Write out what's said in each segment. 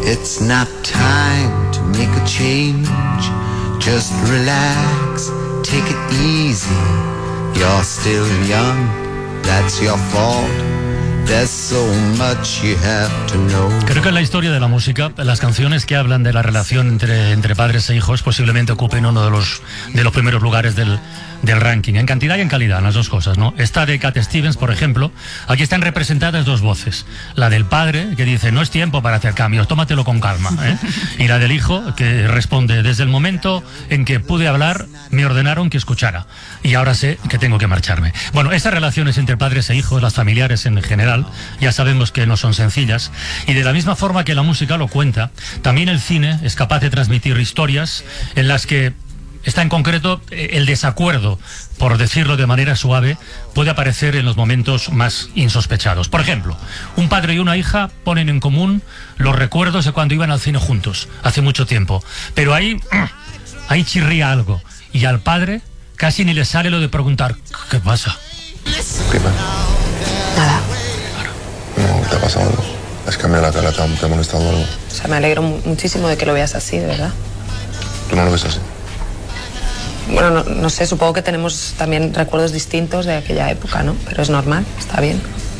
It's not time to make a change. Just relax, take it easy. You're still young, that's your fault. There's so much you have to know. Creo que en la historia de la música, las canciones que hablan de la relación entre padres e hijos posiblemente ocupen uno de los primeros lugares del ranking, en cantidad y en calidad, las dos cosas, ¿no? Esta de Cat Stevens, por ejemplo, aquí están representadas dos voces. La del padre, que dice, no es tiempo para hacer cambios, tómatelo con calma, ¿eh? Y la del hijo, que responde, desde el momento en que pude hablar, me ordenaron que escuchara. Y ahora sé que tengo que marcharme. Bueno, esas relaciones entre padres e hijos, las familiares en general, ya sabemos que no son sencillas. Y de la misma forma que la música lo cuenta, también el cine es capaz de transmitir historias en las que está en concreto el desacuerdo, por decirlo de manera suave, puede aparecer en los momentos más insospechados. Por ejemplo, un padre y una hija ponen en común los recuerdos de cuando iban al cine juntos, hace mucho tiempo. Pero ahí chirría algo. Y al padre casi ni le sale lo de preguntar, ¿qué pasa? ¿Qué pasa? Nada. No, ¿te ha pasado algo? ¿Has cambiado la cara? ¿Te ha molestado algo? O sea, me alegro muchísimo de que lo veas así, de verdad. ¿Tú no lo ves así? Bueno, no sé, supongo que tenemos también recuerdos distintos de aquella época, ¿no? Pero es normal, está bien.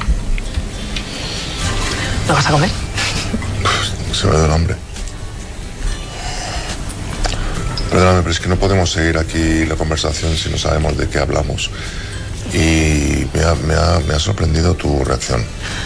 ¿No vas a comer? Se me da el hambre. Perdóname, pero es que no podemos seguir aquí la conversación si no sabemos de qué hablamos. Y me ha sorprendido tu reacción.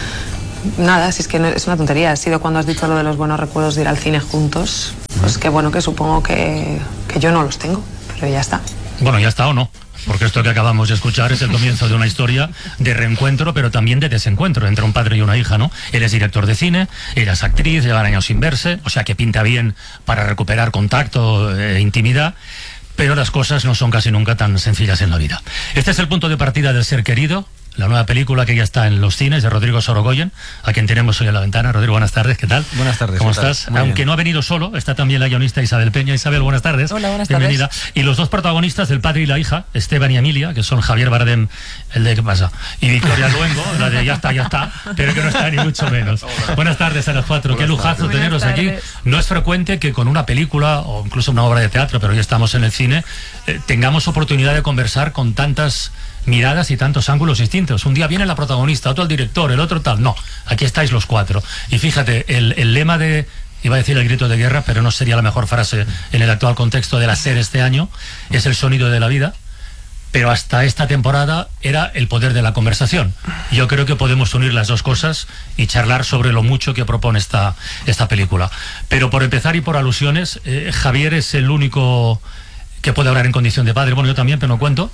Nada, si es que no, es una tontería. Ha sido cuando has dicho lo de los buenos recuerdos de ir al cine juntos. Pues que bueno, que supongo que yo no los tengo, pero ya está. Bueno, ya está o no. Porque esto que acabamos de escuchar es el comienzo de una historia de reencuentro, pero también de desencuentro entre un padre y una hija, ¿no? Eres director de cine, eras actriz, llevan años sin verse, o sea que pinta bien para recuperar contacto e intimidad, pero las cosas no son casi nunca tan sencillas en la vida. Este es el punto de partida del Ser Querido, la nueva película que ya está en los cines de Rodrigo Sorogoyen, a quien tenemos hoy en la ventana. Rodrigo, buenas tardes, ¿qué tal? Buenas tardes. ¿Cómo estás? Aunque bien. no ha venido solo, está también la guionista Isabel Peña. Isabel, buenas tardes. Hola, buenas Bienvenida. tardes. Y los dos protagonistas, el padre y la hija, Esteban y Emilia, que son Javier Bardem, el de ¿qué pasa? Y Victoria Luengo, la de ya está, pero que no está ni mucho menos. Buenas tardes a las cuatro. Qué lujazo teneros aquí. No es frecuente que con una película o incluso una obra de teatro, pero ya estamos en el cine, tengamos oportunidad de conversar con tantas miradas y tantos ángulos distintos. Un día viene la protagonista, otro el director, el otro tal. No, aquí estáis los cuatro. Y fíjate, el lema de, iba a decir el grito de guerra, pero no sería la mejor frase en el actual contexto de la SER este año, es el sonido de la vida, pero hasta esta temporada era el poder de la conversación. Yo creo que podemos unir las dos cosas y charlar sobre lo mucho que propone esta película. Pero por empezar y por alusiones, Javier es el único que puede hablar en condición de padre. Bueno, yo también, pero no cuento.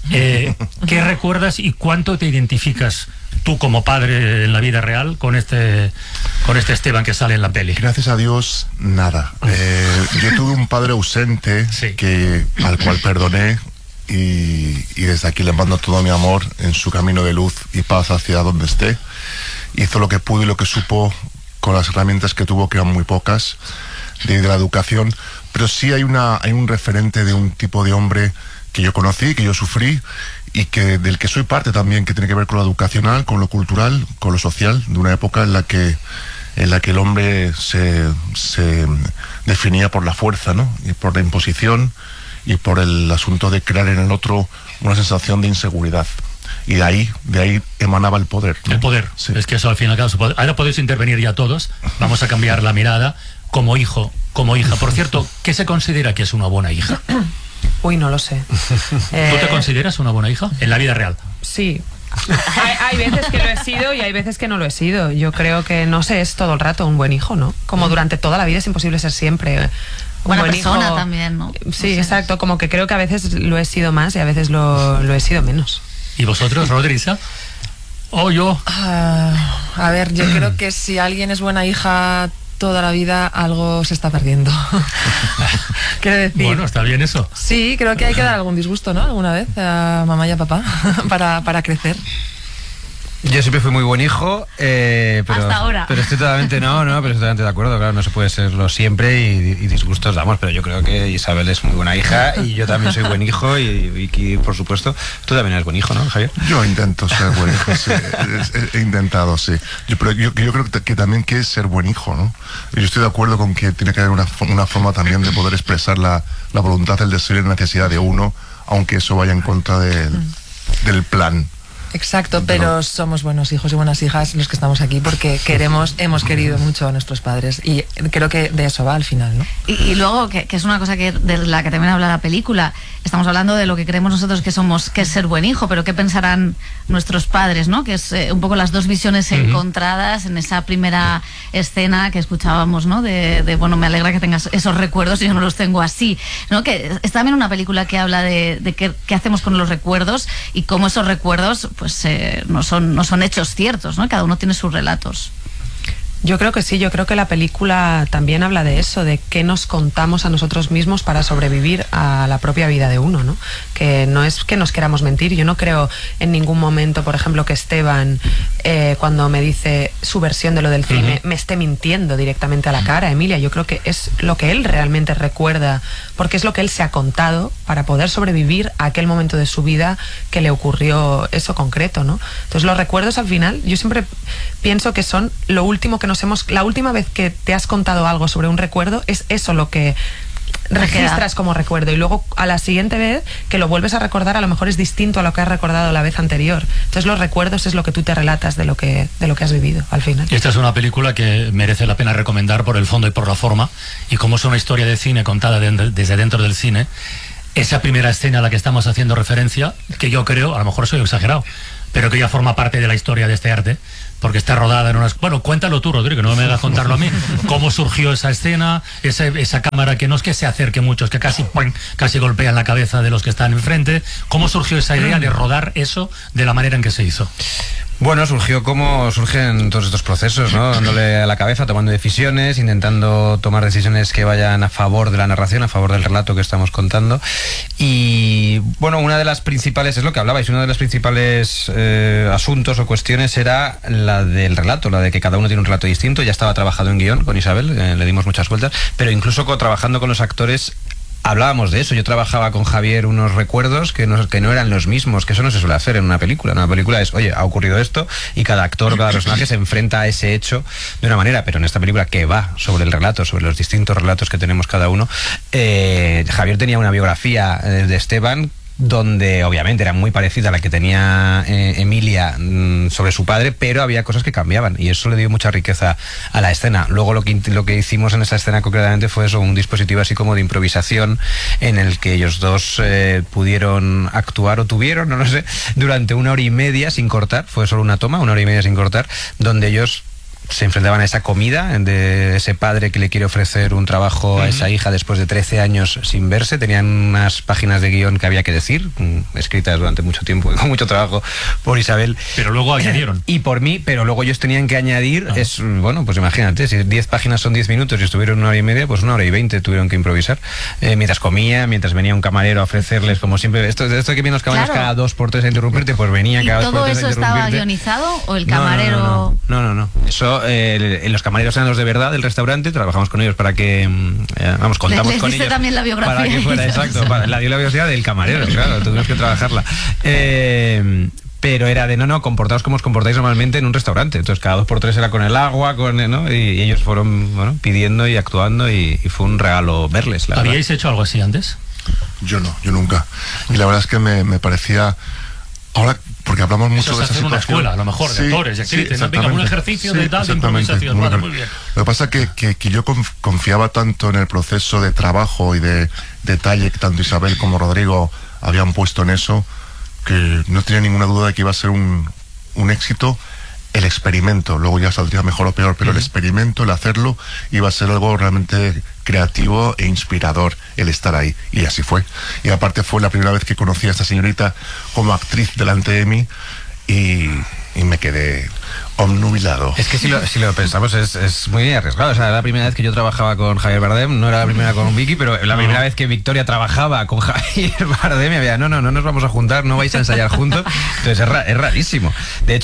¿Qué recuerdas y cuánto te identificas tú como padre en la vida real con este Esteban que sale en la peli? Gracias a Dios, nada. Yo tuve un padre ausente, Sí. al cual perdoné y desde aquí le mando todo mi amor en su camino de luz y paz hacia donde esté. Hizo lo que pudo y lo que supo con las herramientas que tuvo, que eran muy pocas, de la educación, pero sí hay un referente de un tipo de hombre que yo conocí, que yo sufrí y del que soy parte también, que tiene que ver con lo educacional, con lo cultural, con lo social, de una época en la que el hombre se definía por la fuerza, ¿no? Y por la imposición y por el asunto de crear en el otro una sensación de inseguridad. Y de ahí emanaba el poder, ¿no? El poder, sí. Es que eso al fin y al cabo. Ahora podéis intervenir ya todos. Vamos a cambiar la mirada como hijo, como hija. Por cierto, ¿qué se considera que es una buena hija? Uy, no lo sé. ¿Tú te consideras una buena hija en la vida real? Sí. Hay veces que lo he sido y hay veces que no lo he sido. Yo creo que no se es todo el rato un buen hijo, ¿no? Como durante toda la vida es imposible ser siempre buena buen persona hijo. también, ¿no? Sí, No sé. exacto. Como que creo que a veces lo he sido más y a veces lo he sido menos. ¿Y vosotros, Rodríguez? ¿O yo? A ver, yo creo que si alguien es buena hija toda la vida, algo se está perdiendo. Quiero decir. Bueno, está bien eso. Sí, creo que hay que dar algún disgusto, ¿no? Alguna vez a mamá y a papá para crecer. Yo siempre fui muy buen hijo, pero, hasta ahora. Pero estoy totalmente, pero estoy totalmente de acuerdo, claro, no se puede serlo siempre y disgustos damos, pero yo creo que Isabel es muy buena hija y yo también soy buen hijo y Vicky, por supuesto, tú también eres buen hijo, ¿no, Javier? Yo intento ser buen hijo, sí, he intentado, sí. Pero yo creo que también que es ser buen hijo, ¿no? Yo estoy de acuerdo con que tiene que haber una forma también de poder expresar la voluntad, el deseo y la necesidad de uno, aunque eso vaya en contra del plan. Exacto, pero somos buenos hijos y buenas hijas los que estamos aquí porque hemos querido mucho a nuestros padres y creo que de eso va al final, ¿no? Y luego, que es una cosa de la que también habla la película, estamos hablando de lo que creemos nosotros que es ser buen hijo, pero ¿qué pensarán nuestros padres, ¿no? Que es un poco las dos visiones encontradas en esa primera escena que escuchábamos, ¿no? De bueno, me alegra que tengas esos recuerdos y yo no los tengo así, ¿no? Que es también una película que habla de qué hacemos con los recuerdos y cómo esos recuerdos pues no son hechos ciertos, ¿no? Cada uno tiene sus relatos. Yo creo que sí, yo creo que la película también habla de eso, de qué nos contamos a nosotros mismos para sobrevivir a la propia vida de uno, ¿no? Que no es que nos queramos mentir. Yo no creo en ningún momento, por ejemplo, que Esteban, cuando me dice su versión de lo del cine, me esté mintiendo directamente a la cara, Emilia. Yo creo que es lo que él realmente recuerda, porque es lo que él se ha contado para poder sobrevivir a aquel momento de su vida que le ocurrió eso concreto, ¿no? Entonces los recuerdos al final, yo siempre pienso que son lo último que la última vez que te has contado algo sobre un recuerdo, es eso lo que registras como recuerdo, y luego a la siguiente vez que lo vuelves a recordar a lo mejor es distinto a lo que has recordado la vez anterior. Entonces los recuerdos es lo que tú te relatas de lo que has vivido al final. Esta es una película que merece la pena recomendar por el fondo y por la forma, y como es una historia de cine contada desde dentro del cine. Esa primera escena a la que estamos haciendo referencia, que yo creo, a lo mejor soy exagerado, pero que ya forma parte de la historia de este arte, porque está rodada en unas... Bueno, cuéntalo tú, Rodrigo, no me hagas contarlo a mí. ¿Cómo surgió esa escena, esa cámara que no es que se acerque mucho, es que casi golpean la cabeza de los que están enfrente? ¿Cómo surgió esa idea de rodar eso de la manera en que se hizo? Bueno, surgió como surgen todos estos procesos, ¿no? Dándole a la cabeza, tomando decisiones, intentando tomar decisiones que vayan a favor de la narración, a favor del relato que estamos contando. Y bueno, una de las principales, es lo que hablabais, uno de los principales asuntos o cuestiones era la del relato, la de que cada uno tiene un relato distinto. Ya estaba trabajado en guión con Isabel, le dimos muchas vueltas, pero incluso trabajando con los actores hablábamos de eso. Yo trabajaba con Javier unos recuerdos que no eran los mismos, que eso no se suele hacer en una película. En una película es, oye, ha ocurrido esto y cada actor o cada personaje se enfrenta a ese hecho de una manera, pero en esta película que va sobre el relato, sobre los distintos relatos que tenemos cada uno, Javier tenía una biografía de Esteban donde obviamente era muy parecida a la que tenía Emilia sobre su padre, pero había cosas que cambiaban y eso le dio mucha riqueza a la escena. Luego lo que hicimos en esa escena concretamente fue eso, un dispositivo así como de improvisación en el que ellos dos pudieron actuar, o tuvieron, no lo sé, durante 1 hora y media sin cortar. Fue solo una toma, 1 hora y media sin cortar, donde ellos se enfrentaban a esa comida de ese padre que le quiere ofrecer un trabajo a esa hija después de 13 años sin verse. Tenían unas páginas de guión que había que decir, escritas durante mucho tiempo y con mucho trabajo por Isabel. Pero luego añadieron. Y por mí, pero luego ellos tenían que añadir, bueno, pues imagínate, si 10 páginas son 10 minutos y estuvieron 1 hora y media, pues 1 hora y 20 tuvieron que improvisar. Mientras comía, mientras venía un camarero a ofrecerles, como siempre, esto que vienen los camareros cada 2 por 3 a interrumpirte, pues venía cada 2 por 3 a interrumpirte. ¿Y todo eso estaba guionizado o el camarero...? No. Eso, los camareros eran los de verdad del restaurante, trabajamos con ellos para que, contamos con ellos. También la biografía. Para que fuera, exacto, la biografía del camarero, claro, tuvimos que trabajarla. Pero era de comportaos como os comportáis normalmente en un restaurante. Entonces cada 2 por 3 era con el agua, ¿no? Y ellos fueron pidiendo y actuando y fue un regalo verles. ¿Habíais hecho algo así antes? Yo no, yo nunca. Y la verdad es que me parecía... Ahora, porque hablamos mucho de esa situación. Una escuela, a lo mejor, de actores y actrices, ¿no? Venga, un ejercicio de tal, de improvisación. Vale, muy bien. Lo que pasa es que yo confiaba tanto en el proceso de trabajo y de detalle que tanto Isabel como Rodrigo habían puesto en eso, que no tenía ninguna duda de que iba a ser un éxito el experimento. Luego ya saldría mejor o peor, pero el experimento, el hacerlo, iba a ser algo realmente creativo e inspirador el estar ahí, y así fue. Y aparte fue la primera vez que conocí a esta señorita como actriz delante de mí y me quedé obnubilado. Es que si lo pensamos es muy arriesgado. O sea, era la primera vez que yo trabajaba con Javier Bardem, no era la primera con Vicky, pero la primera vez que Victoria trabajaba con Javier Bardem, y había, no nos vamos a juntar, no vais a ensayar juntos. Entonces es rarísimo. De hecho,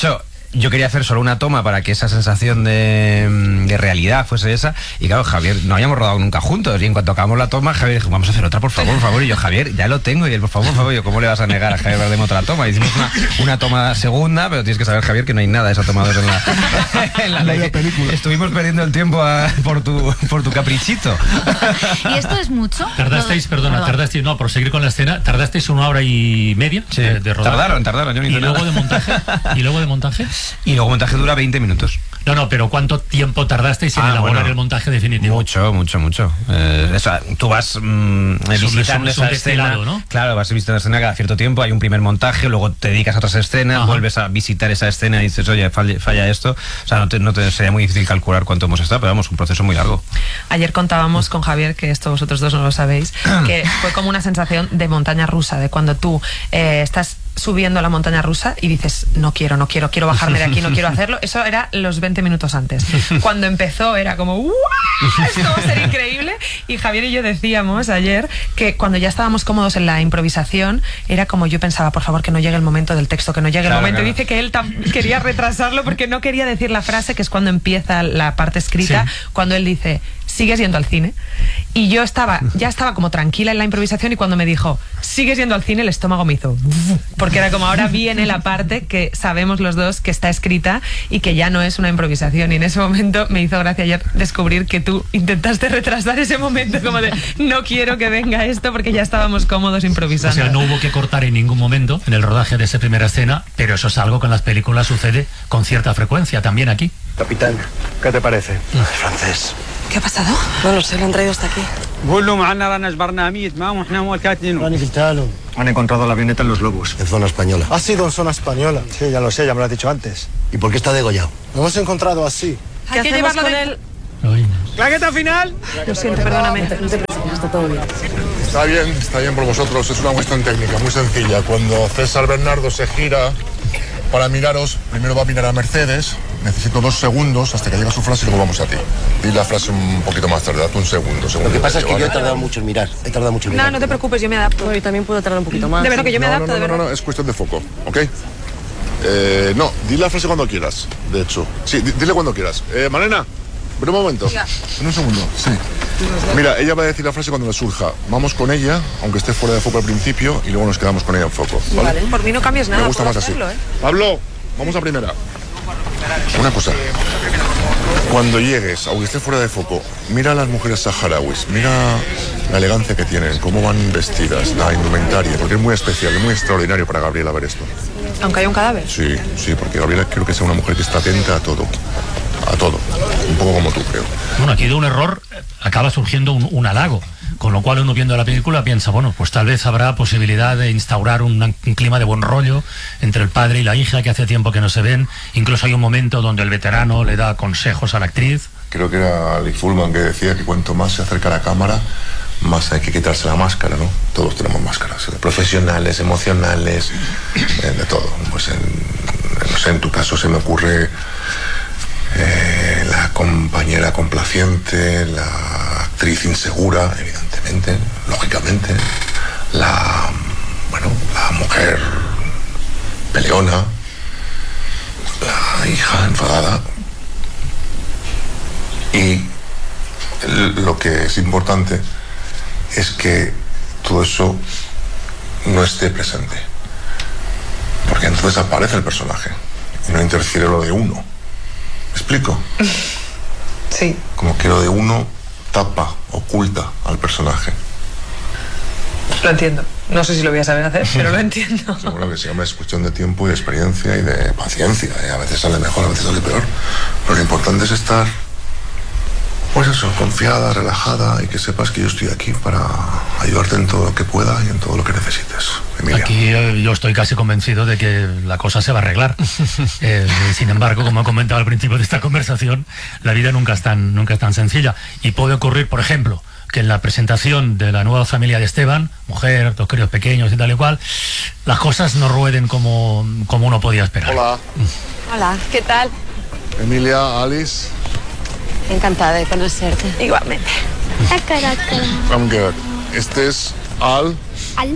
yo quería hacer solo una toma para que esa sensación de realidad fuese esa. Y claro, Javier, no habíamos rodado nunca juntos. Y en cuanto acabamos la toma, Javier dijo, vamos a hacer otra, por favor. Y yo, Javier, ya lo tengo. Y él, por favor. Y yo, ¿cómo le vas a negar a Javier Bardem otra toma? Y hicimos una toma segunda, pero tienes que saber, Javier, que no hay nada de esa toma 2 en la película. Estuvimos perdiendo el tiempo por tu caprichito. ¿Y esto es mucho? Tardasteis, no, por seguir con la escena, tardasteis 1 hora y media de rodar. Tardaron. Yo no ¿Y hice luego nada. de montaje? ¿Y luego de montaje? Y luego montaje dura 20 minutos. No, pero ¿cuánto tiempo tardasteis en elaborar el montaje definitivo? Mucho. O sea, tú vas visitando esa escena, ¿no? Claro, vas visitando la escena cada cierto tiempo, hay un primer montaje, luego te dedicas a otras escenas, vuelves a visitar esa escena y dices, oye, falla esto. O sea, no te sería muy difícil calcular cuánto hemos estado, pero vamos, un proceso muy largo. Ayer contábamos con Javier, que esto vosotros dos no lo sabéis, que fue como una sensación de montaña rusa, de cuando tú estás subiendo la montaña rusa y dices, no quiero bajarme de aquí, no quiero hacerlo. Eso era los 20 minutos antes. Cuando empezó era como, ¡guau! Esto va a ser increíble. Y Javier y yo decíamos ayer que cuando ya estábamos cómodos en la improvisación, era como yo pensaba, por favor, que no llegue el momento del texto, que no llegue el momento. Claro. Y dice que él quería retrasarlo porque no quería decir la frase, que es cuando empieza la parte escrita, cuando él dice, ¿sigues yendo al cine? Y yo ya estaba como tranquila en la improvisación, y cuando me dijo, ¿sigues yendo al cine?, el estómago me hizo, porque era como, ahora viene la parte que sabemos los dos que está escrita y que ya no es una improvisación. Y en ese momento me hizo gracia ayer descubrir que tú intentaste retrasar ese momento, como de, no quiero que venga esto, porque ya estábamos cómodos improvisando. O sea, no hubo que cortar en ningún momento en el rodaje de esa primera escena, pero eso es algo que en las películas sucede con cierta frecuencia, también aquí. Capitán, ¿qué te parece? Francés. ¿Qué ha pasado? No lo sé, lo han traído hasta aquí. Han encontrado la avioneta en Los Lobos. En zona española. ¿Ha sido en zona española? Sí, ya lo sé, ya me lo has dicho antes. ¿Y por qué está degollado? Lo hemos encontrado así. Hay que llevarlo con él. ¡Claqueta final! Lo siento, perdóname. No te preocupes, está todo bien. Está bien por vosotros. Es una cuestión técnica muy sencilla. Cuando César Bernardo se gira para miraros, primero va a mirar a Mercedes. Necesito 2 segundos hasta que llegue su frase y luego vamos a ti. Di la frase un poquito más tarde, date un segundo. Lo que pasa es que yo he tardado mucho en mirar. No te preocupes, yo me adapto. No, yo también puedo tardar un poquito más. De verdad que yo me adapto, de verdad. No, es cuestión de foco, ¿ok? No, di la frase cuando quieras, de hecho. Sí, dile cuando quieras. Malena, ven un momento. En un segundo, sí. Mira, ella va a decir la frase cuando le surja. Vamos con ella, aunque esté fuera de foco al principio, y luego nos quedamos con ella en foco. ¿Vale? Por mí no cambies nada. Me gusta más hacerlo, así. Pablo, vamos a primera. Una cosa. Cuando llegues, aunque esté fuera de foco, mira a las mujeres saharauis, mira la elegancia que tienen, cómo van vestidas, la indumentaria, porque es muy especial, es muy extraordinario para Gabriela ver esto. Aunque haya un cadáver. Sí, porque Gabriela creo que es una mujer que está atenta a todo, un poco como tú, creo. Bueno, aquí de un error acaba surgiendo un halago, con lo cual uno viendo la película piensa, bueno, pues tal vez habrá posibilidad de instaurar un clima de buen rollo entre el padre y la hija, que hace tiempo que no se ven. Incluso hay un momento donde el veterano le da consejos a la actriz. Creo que era Lee Fullman que decía que cuanto más se acerca a la cámara, más hay que quitarse la máscara, ¿no? Todos tenemos máscaras, profesionales, emocionales, de todo. Pues no sé, en tu caso se me ocurre la compañera complaciente, la actriz insegura, evidentemente, lógicamente, la mujer peleona, la hija enfadada. Y lo que es importante es que todo eso no esté presente, porque entonces aparece el personaje y no interfiere lo de uno. ¿Me explico? Sí. Como que lo de uno tapa, oculta al personaje. Lo entiendo. No sé si lo voy a saber hacer, pero lo entiendo. Seguro que sí, es cuestión de tiempo y de experiencia y de paciencia. A veces sale mejor, a veces sale peor. Pero lo importante es estar, pues eso, confiada, relajada, y que sepas que yo estoy aquí para ayudarte en todo lo que pueda y en todo lo que necesites. Emilia. Aquí yo estoy casi convencido de que la cosa se va a arreglar. Sin embargo, como he comentado al principio de esta conversación, la vida nunca es tan sencilla. Y puede ocurrir, por ejemplo, que en la presentación de la nueva familia de Esteban, mujer, 2 críos pequeños y tal y cual, las cosas no rueden como uno podía esperar. Hola. Hola, ¿qué tal? Emilia, Alice. Encantada de conocerte. Igualmente. I'm good. Este es Al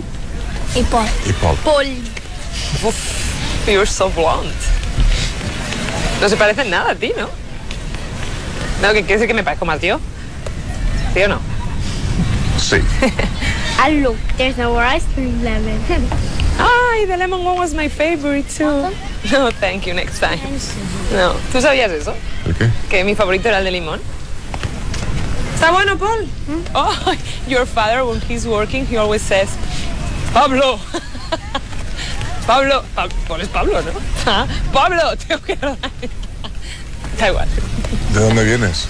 Y Paul. y Paul. Paul. You're so blonde. No se parecen nada a ti, ¿no? No, que quiere decir que me parezco más yo. ¿Sí o no? Sí. And look, there's no more ice cream lemon. Ay, the lemon one was my favorite too. No, thank you, next time. No, ¿tú sabías eso? ¿El qué? Que mi favorito era el de limón. ¿Está bueno, Paul? Oh, your father, when he's working, he always says, Pablo. Pablo. Paul es Pablo, ¿no? Ah, Pablo, tengo que... Da igual. ¿De dónde vienes?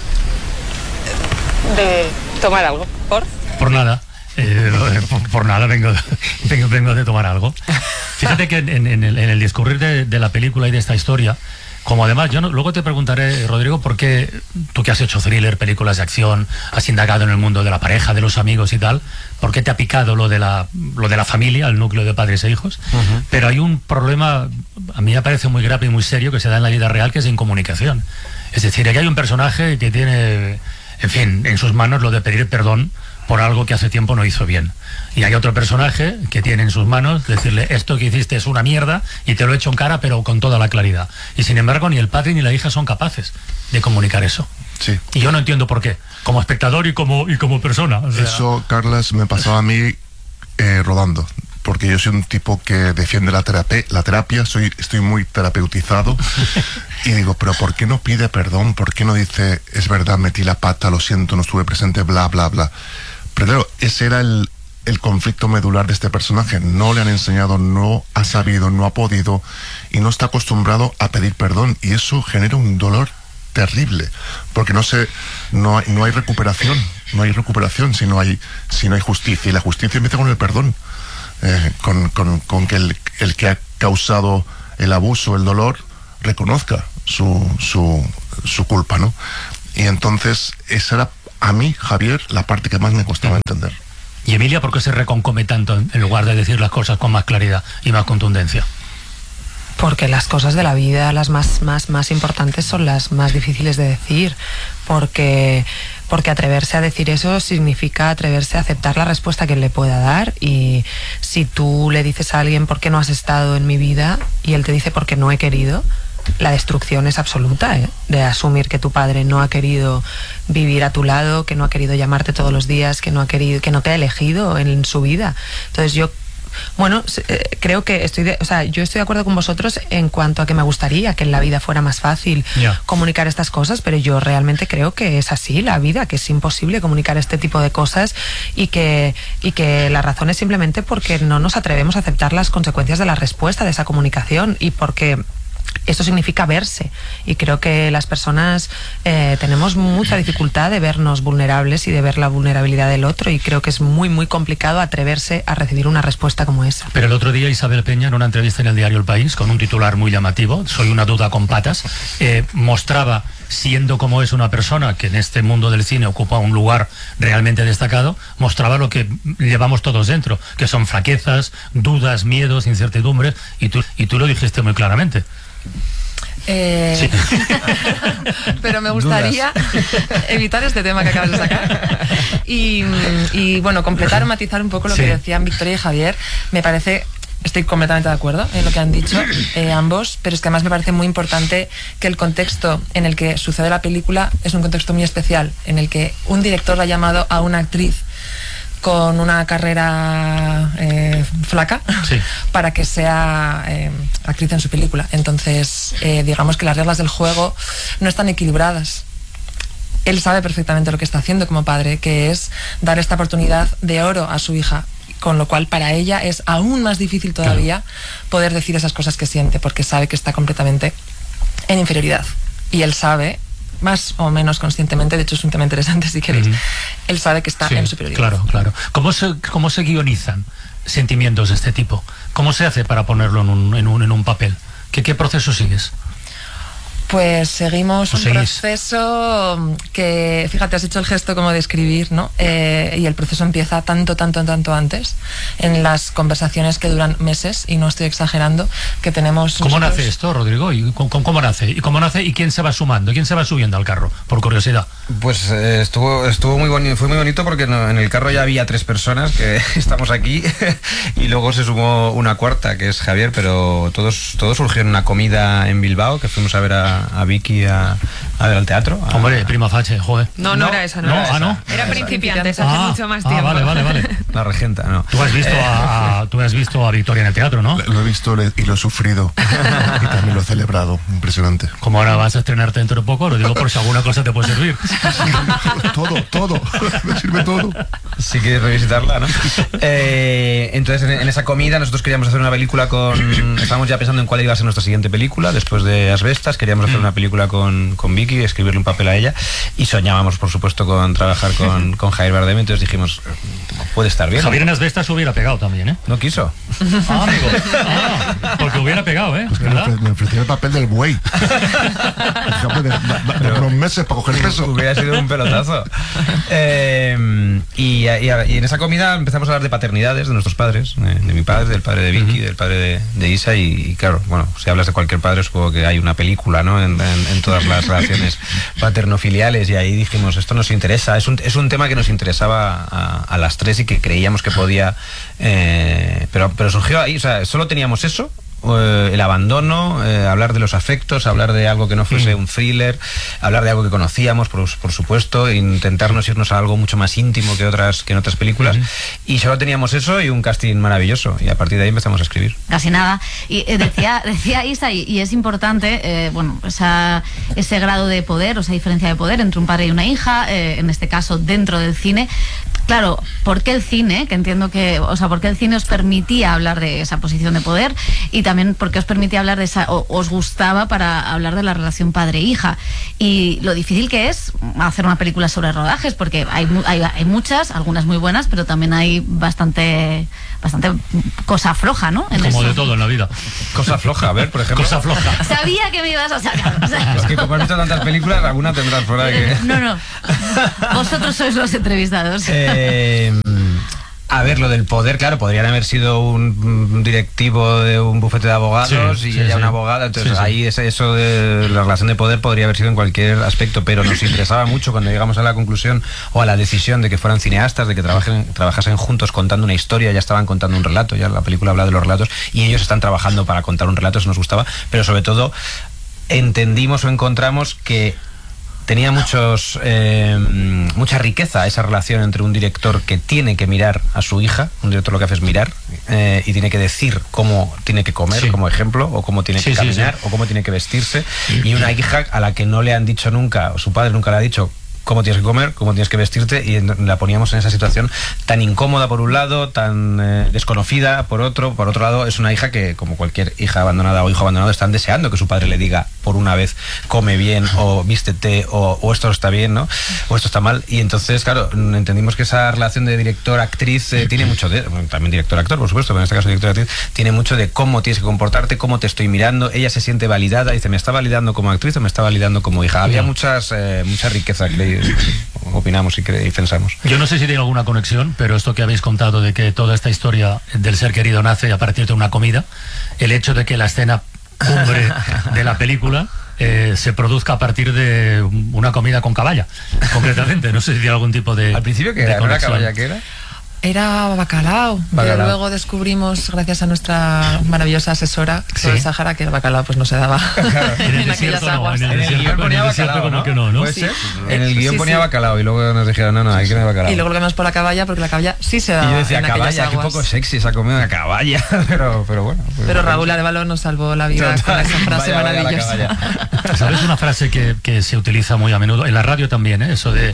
De tomar algo. Por nada. Por nada vengo de tomar algo. Fíjate que en el discurrir de la película y de esta historia, como además, luego te preguntaré, Rodrigo, por qué tú que has hecho thriller, películas de acción, has indagado en el mundo de la pareja, de los amigos y tal, por qué te ha picado lo de la familia, el núcleo de padres e hijos. Pero hay un problema, a mí me parece muy grave y muy serio, que se da en la vida real, que es incomunicación. Es decir, aquí hay un personaje que tiene, en fin, en sus manos lo de pedir perdón por algo que hace tiempo no hizo bien. Y hay otro personaje que tiene en sus manos decirle, esto que hiciste es una mierda y te lo he hecho en cara, pero con toda la claridad. Y sin embargo, ni el padre ni la hija son capaces de comunicar eso. Sí. Y yo no entiendo por qué, como espectador y como persona. O sea... Eso, Carlas, me pasaba a mí rodando. Porque yo soy un tipo que defiende la terapia, estoy muy terapeutizado y digo, pero ¿por qué no pide perdón? ¿Por qué no dice, es verdad, metí la pata, lo siento, no estuve presente, bla, bla, bla? Pero claro, ese era el conflicto medular de este personaje. No le han enseñado, no ha sabido, no ha podido y no está acostumbrado a pedir perdón. Y eso genera un dolor terrible, porque no hay recuperación, si no hay justicia. Y la justicia empieza con el perdón. Con que el que ha causado el abuso, el dolor, reconozca su culpa, ¿no? Y entonces esa era, a mí, Javier, la parte que más me costaba entender. ¿Y Emilia por qué se reconcome tanto en lugar de decir las cosas con más claridad y más contundencia? Porque las cosas de la vida, las más importantes, son las más difíciles de decir. Porque atreverse a decir eso significa atreverse a aceptar la respuesta que él le pueda dar. Y si tú le dices a alguien ¿por qué no has estado en mi vida? Y él te dice porque no he querido, la destrucción es absoluta, de asumir que tu padre no ha querido vivir a tu lado, que no ha querido llamarte todos los días, que no te ha elegido en su vida. Entonces yo creo que yo estoy de acuerdo con vosotros en cuanto a que me gustaría que en la vida fuera más fácil comunicar estas cosas, pero yo realmente creo que es así la vida, que es imposible comunicar este tipo de cosas y que la razón es simplemente porque no nos atrevemos a aceptar las consecuencias de la respuesta de esa comunicación y porque eso significa verse, y creo que las personas tenemos mucha dificultad de vernos vulnerables y de ver la vulnerabilidad del otro, y creo que es muy muy complicado atreverse a recibir una respuesta como esa. Pero el otro día Isabel Peña, en una entrevista en el diario El País, con un titular muy llamativo, soy una duda con patas, mostraba, siendo como es una persona que en este mundo del cine ocupa un lugar realmente destacado, mostraba lo que llevamos todos dentro, que son flaquezas, dudas, miedos, incertidumbres, y tú lo dijiste muy claramente. Sí. Pero me gustaría evitar este tema que acabas de sacar y bueno, completar o matizar un poco lo que decían Victoria y Javier. Me parece, estoy completamente de acuerdo en lo que han dicho ambos, pero es que además me parece muy importante que el contexto en el que sucede la película es un contexto muy especial, en el que un director ha llamado a una actriz con una carrera flaca para que sea actriz en su película. Entonces, digamos que las reglas del juego no están equilibradas. Él sabe perfectamente lo que está haciendo como padre, que es dar esta oportunidad de oro a su hija, con lo cual para ella es aún más difícil todavía poder decir esas cosas que siente, porque sabe que está completamente en inferioridad. Y él sabe, más o menos conscientemente, de hecho es un tema interesante si queréis, él sabe que está en superioridad. Claro. ¿Cómo se guionizan sentimientos de este tipo? ¿Cómo se hace para ponerlo en un papel? ¿Qué proceso sigues? Pues seguimos un proceso que, fíjate, has hecho el gesto como de escribir, ¿no? Y el proceso empieza tanto antes, en las conversaciones que duran meses, y no estoy exagerando, que tenemos... ¿Cómo nace esto, Rodrigo? ¿Y cómo nace? ¿Y quién se va sumando? ¿Quién se va subiendo al carro? Por curiosidad. Pues estuvo muy bonito, fue muy bonito porque en el carro ya había 3 personas que estamos aquí y luego se sumó una cuarta, que es Javier, pero todo surgió en una comida en Bilbao, que fuimos a ver a a Vicky a ver al teatro. Hombre, Prima Facie, joder. No era esa, no. No, no. Era Principiantes, hace mucho más tiempo. Vale. La regenta, no. Tú has visto a Victoria en el teatro, ¿no? Lo he visto y lo he sufrido. Y también lo he celebrado. Impresionante. Como ahora vas a estrenarte dentro de poco, lo digo por si alguna cosa te puede servir. Todo. Me sirve todo. Si quieres revisitarla, ¿no? Entonces, en esa comida nosotros queríamos hacer una película con... Estábamos ya pensando en cuál iba a ser nuestra siguiente película, después de Asbestas. Queríamos hacer una película con Vicky, escribirle un papel a ella, y soñábamos, por supuesto, con trabajar con Javier Bardem. Entonces dijimos, puede estar bien. Javier en Asbestas hubiera pegado también, ¿eh? No quiso. Amigo. Porque hubiera pegado, ¿eh? Pues me ofreció el papel del buey. De unos meses para coger peso. Hubiera sido un pelotazo. Y en esa comida empezamos a hablar de paternidades de nuestros padres, de mi padre, del padre de Vicky, del padre de Isa, y claro, bueno, si hablas de cualquier padre supongo que hay una película, ¿no? En todas las relaciones paterno-filiales, y ahí dijimos, esto nos interesa, es un tema que nos interesaba a las tres y que creíamos que podía, pero surgió ahí, o sea, solo teníamos eso, el abandono, hablar de los afectos, hablar de algo que no fuese un thriller, hablar de algo que conocíamos, por supuesto, intentarnos irnos a algo mucho más íntimo que en otras películas, y solo teníamos eso y un casting maravilloso, y a partir de ahí empezamos a escribir. Casi nada. Y decía Isa, y es importante, ese grado de poder, o esa diferencia de poder entre un padre y una hija, en este caso dentro del cine. Claro, ¿por qué el cine? Que entiendo que, ¿por qué el cine os permitía hablar de esa posición de poder? Y también por qué os permitía hablar de esa, o os gustaba para hablar de la relación padre-hija. Y lo difícil que es hacer una película sobre rodajes, porque hay muchas, algunas muy buenas, pero también hay bastante cosa floja, ¿no? Como de todo en la vida. Cosa floja, a ver, por ejemplo. Cosa floja. Sabía que me ibas a sacar. Es que como has visto tantas películas, alguna tendrás por ahí que... No. Vosotros sois los entrevistados. A ver, lo del poder, claro, podrían haber sido un directivo de un bufete de abogados y ella una abogada, entonces ahí eso de la relación de poder podría haber sido en cualquier aspecto, pero nos interesaba mucho cuando llegamos a la conclusión o a la decisión de que fueran cineastas, de que trabajasen juntos contando una historia, ya estaban contando un relato, ya la película habla de los relatos y ellos están trabajando para contar un relato, eso nos gustaba, pero sobre todo entendimos o encontramos que tenía mucha riqueza esa relación entre un director que tiene que mirar a su hija, un director lo que hace es mirar, y tiene que decir cómo tiene que comer, como ejemplo, o cómo tiene que caminar, o cómo tiene que vestirse, y una hija a la que no le han dicho nunca, o su padre nunca le ha dicho cómo tienes que comer, cómo tienes que vestirte, y la poníamos en esa situación tan incómoda por un lado, tan desconocida por otro lado es una hija que, como cualquier hija abandonada o hijo abandonado, están deseando que su padre le diga por una vez come bien, o vístete, o esto está bien, ¿no? O esto está mal, y entonces, claro, entendimos que esa relación de director-actriz tiene mucho de, bueno, también director-actor, por supuesto, pero en este caso director-actriz, tiene mucho de cómo tienes que comportarte, cómo te estoy mirando, ella se siente validada, dice, ¿me está validando como actriz o me está validando como hija? Había mucha riqueza, opinamos y pensamos. Yo no sé si tiene alguna conexión, pero esto que habéis contado de que toda esta historia del ser querido nace a partir de una comida, el hecho de que la escena cumbre de la película se produzca a partir de una comida con caballa, concretamente. No sé si tiene algún tipo de... Al principio, ¿que era una caballa que era? Era bacalao, que luego descubrimos, gracias a nuestra maravillosa asesora sobre el Sahara, que el bacalao pues no se daba en aquellas aguas. En el guión ponía bacalao, ¿no? ¿no? Sí. En el guión ponía bacalao y luego nos dijeron, no, hay que no hay bacalao. Y luego lo cambiamos por la caballa, porque la caballa sí se daba. Y yo decía, en caballa, qué poco sexy esa comida de caballa, pero bueno. Pero Raúl Arevalo nos salvó la vida con esa frase maravillosa. ¿Sabes una frase que se utiliza muy a menudo? En la radio también, eso de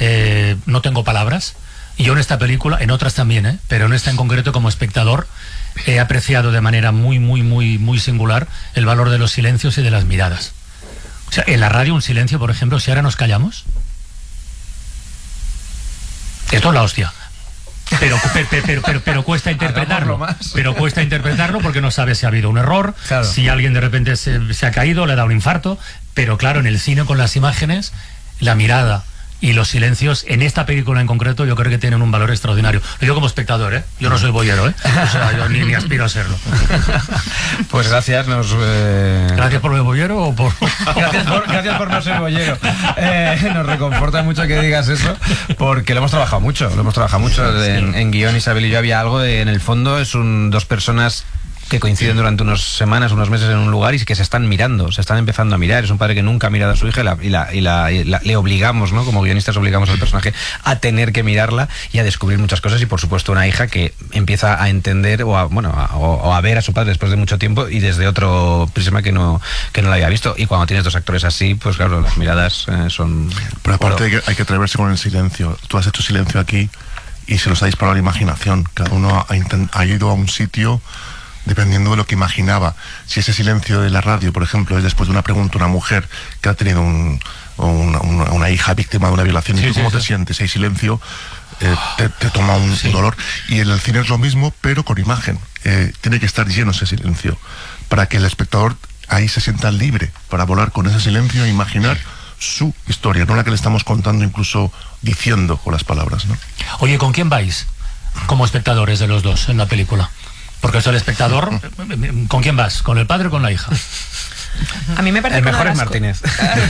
no tengo palabras. Y yo en esta película, en otras también, pero en esta en concreto como espectador, he apreciado de manera muy singular el valor de los silencios y de las miradas. O sea, en la radio un silencio, por ejemplo, si ahora nos callamos, esto es la hostia. Pero cuesta interpretarlo. Pero cuesta interpretarlo porque no sabes si ha habido un error, claro. Si alguien de repente se ha caído, le da un infarto. Pero claro, en el cine con las imágenes, la mirada y los silencios, en esta película en concreto, yo creo que tienen un valor extraordinario. Lo digo como espectador, Yo no soy boyero, O sea, yo ni aspiro a serlo. Pues gracias, ¿Gracias por lo boyero o por...? gracias por no ser boyero. Nos reconforta mucho que digas eso, porque lo hemos trabajado mucho. En guión, Isabel y yo había algo de, en el fondo, dos personas que coinciden durante unas semanas, unos meses en un lugar y que se están mirando, se están empezando a mirar. Es un padre que nunca ha mirado a su hija y le obligamos, ¿no? Como guionistas obligamos al personaje a tener que mirarla y a descubrir muchas cosas, y por supuesto una hija que empieza a entender o a ver a su padre después de mucho tiempo y desde otro prisma que no la había visto. Y cuando tienes dos actores así, pues claro, las miradas son... Pero aparte hay que atreverse con el silencio. Tú has hecho silencio aquí y se los ha disparado la imaginación. Cada uno ha ido a un sitio dependiendo de lo que imaginaba. Si ese silencio de la radio, por ejemplo, es después de una pregunta a una mujer que ha tenido una hija víctima de una violación, ¿y tú cómo te sientes? Hay silencio, te toma un dolor. Y en el cine es lo mismo, pero con imagen. Tiene que estar lleno ese silencio para que el espectador ahí se sienta libre para volar con ese silencio e imaginar su historia, no la que le estamos contando, incluso diciendo con las palabras, ¿no? Oye, ¿con quién vais como espectadores de los dos en la película? Porque eso, el espectador, ¿con quién vas? ¿Con el padre o con la hija? A mí me parece el que mejor es Martínez.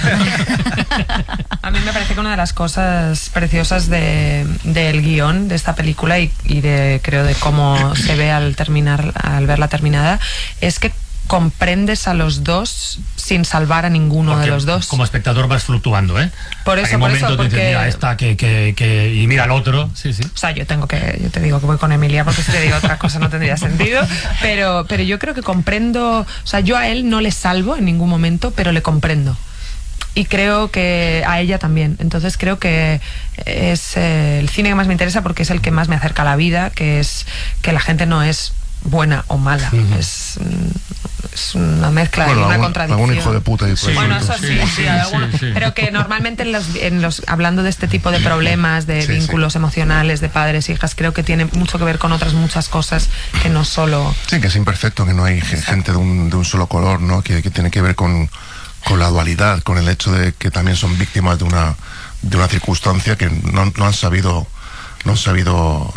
A mí me parece que una de las cosas preciosas del guión de esta película y creo de cómo se ve al verla terminada es que comprendes a los dos sin salvar a ninguno de los dos. Como espectador vas fluctuando, ¿eh? Por eso, hay momentos porque... de mira esta y mira al otro. Sí. O sea, yo te digo que voy con Emilia porque si te digo otra cosa no tendría sentido, pero yo creo que comprendo, o sea, yo a él no le salvo en ningún momento, pero le comprendo. Y creo que a ella también. Entonces creo que es el cine que más me interesa porque es el que más me acerca a la vida, que es que la gente no es buena o mala. Es una mezcla, una contradicción. Algún hijo de puta. Bueno, eso sí. Pero que normalmente hablando de este tipo de problemas, de vínculos emocionales, de padres, hijas, creo que tiene mucho que ver con otras muchas cosas que no solo... Sí, que es imperfecto, que no hay gente de un solo color, ¿no? Que tiene que ver con la dualidad, con el hecho de que también son víctimas de una circunstancia que no han sabido